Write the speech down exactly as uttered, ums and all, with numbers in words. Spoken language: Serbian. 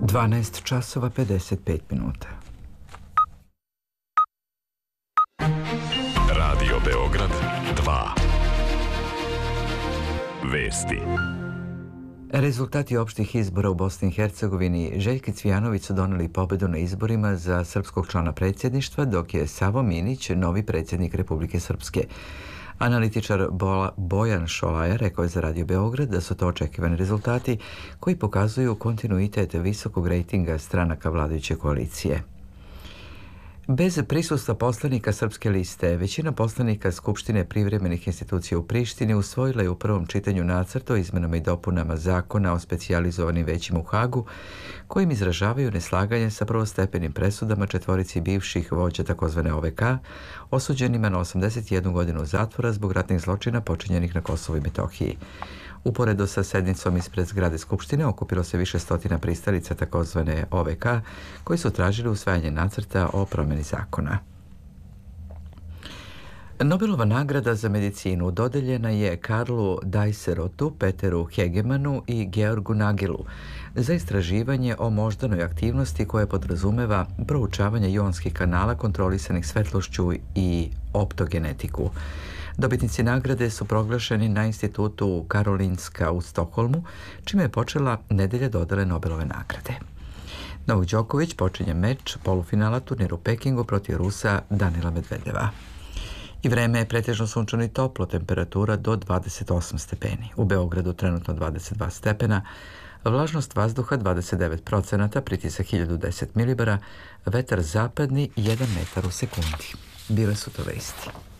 dvanaest časova pedeset pet minuta. Radio Beograd dva. Vesti. Rezultati opštih izbora u Bosni i Hercegovini. Željki Cvijanović su doneli pobedu na izborima za srpskog člana predsjedništva, dok je Savo Minić novi predsjednik Republike Srpske. Analitičar Bojan Šolaja rekao je za Radio Beograd da su to očekivani rezultati koji pokazuju kontinuitet visokog rejtinga stranaka vladajuće koalicije. Bez prisustva poslanika Srpske liste, većina poslanika Skupštine privremenih institucija u Prištini usvojila je u prvom čitanju nacrt o izmenama i dopunama zakona o specijalizovanim većima u Hagu, kojim izražavaju neslaganje sa prvostepenim presudama četvorici bivših vođa takozvane O V K, osuđenima na osamdeset jednu godinu zatvora zbog ratnih zločina počinjenih na Kosovu i Metohiji. Uporedo sa sednicom ispred zgrade Skupštine okupilo se više stotina pristalica takozvane O V K koji su tražili usvajanje nacrta o promjeni zakona. Nobelova nagrada za medicinu dodeljena je Karlu Dajserotu, Peteru Hegemanu i Georgu Nagelu za istraživanje o moždanoj aktivnosti koja podrazumeva proučavanje ionskih kanala kontrolisanih svetlošću i optogenetiku. Dobitnici nagrade su proglašeni na institutu Karolinska u Stokholmu, čime je počela nedelja dodele Nobelove nagrade. Novak Đoković počinje meč polufinala turnira u Pekingu protiv Rusa Danila Medvedeva. I vreme je pretežno sunčano i toplo, temperatura do dvadeset osam stepeni. U Beogradu trenutno dvadeset dva stepena, vlažnost vazduha dvadeset devet procenata, pritisak hiljadu deset milibara, vetar zapadni jedan metar u sekundi. Bile su to vesti.